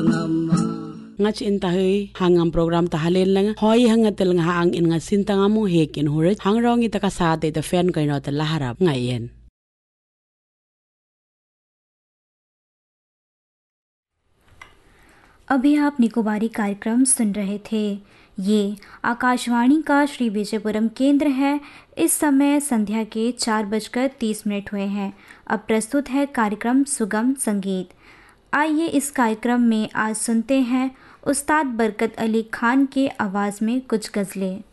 ngach in tahi hangam program tahalel lang hoi hangatel nga ang in nga sintanga mo hekin hurit hangrong ita kasate ta fan kaino ta laharap ngayen. अभी आप निकोबारी कार्यक्रम सुन रहे थे। ये आकाशवाणी का श्री विजयपुरम केंद्र है। इस समय संध्या के 4:30 हुए हैं। अब प्रस्तुत है कार्यक्रम सुगम संगीत। आइए इस कार्यक्रम में आज सुनते हैं उस्ताद बरकत अली खान के आवाज़ में कुछ गज़लें।